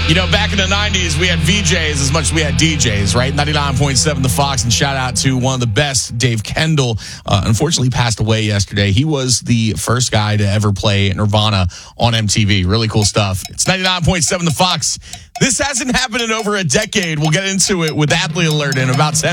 You know, back in the 90s, we had VJs as much as we had DJs, right? 99.7 The Fox, and shout out to one of the best, Dave Kendall. Unfortunately passed away yesterday. He was the first guy to ever play Nirvana on MTV. Really cool stuff. It's 99.7 The Fox. This hasn't happened in over a decade. We'll get into it with Athlete Alert in about 10